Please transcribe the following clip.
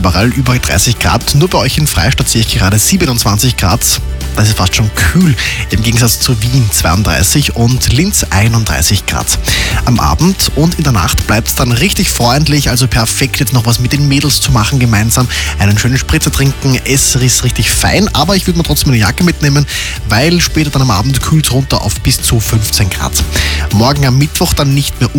überall über 30 Grad. Nur bei euch in Freistadt sehe ich gerade 27 Grad. Das ist fast schon kühl, im Gegensatz zu Wien 32 und Linz 31 Grad. Am Abend und in der Nacht bleibt es dann richtig freundlich, also perfekt jetzt noch was mit den Mädels zu machen gemeinsam, einen schönen Spritzer trinken, es ist richtig fein, aber ich würde mir trotzdem eine Jacke mitnehmen, weil später dann am Abend kühlt runter auf bis zu 15 Grad. Morgen am Mittwoch dann nicht mehr